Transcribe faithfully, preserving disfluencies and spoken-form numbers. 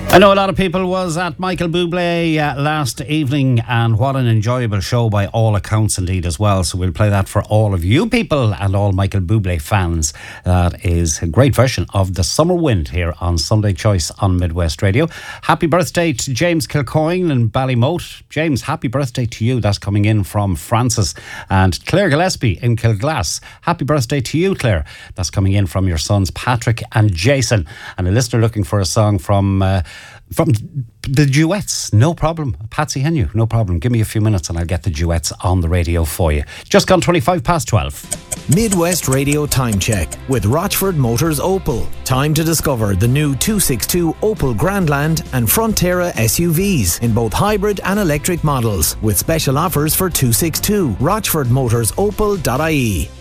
I know a lot of people was at Michael Bublé uh, last evening, and what an enjoyable show by all accounts indeed as well. So we'll play that for all of you people and all Michael Bublé fans. That is a great version of The Summer Wind here on Sunday Choice on Midwest Radio. Happy birthday to James Kilcoyne in Ballymote. James, happy birthday to you. That's coming in from Francis. And Claire Gillespie in Kilglass. Happy birthday to you, Claire. That's coming in from your sons Patrick and Jason. And a listener looking for a song from... Uh, From the duets, no problem. Patsy Henry, no problem. Give me a few minutes and I'll get the duets on the radio for you. Just gone twenty-five past twelve. Midwest Radio Time Check with Rochford Motors Opel. Time to discover the new two sixty-two Opel Grandland and Frontera S U Vs in both hybrid and electric models with special offers for two sixty-two. rochford motors opel dot I E.